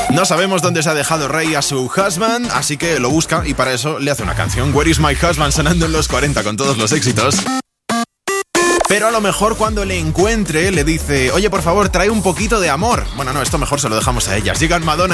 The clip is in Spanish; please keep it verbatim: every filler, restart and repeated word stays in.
No sabemos dónde se ha dejado Ray a su husband, así que lo busca y para eso le hace una canción. Where is my husband, sonando en los cuarenta con todos los éxitos. Pero a lo mejor cuando le encuentre le dice: oye, por favor, trae un poquito de amor. Bueno, no, esto mejor se lo dejamos a ellas. Llegan Madonna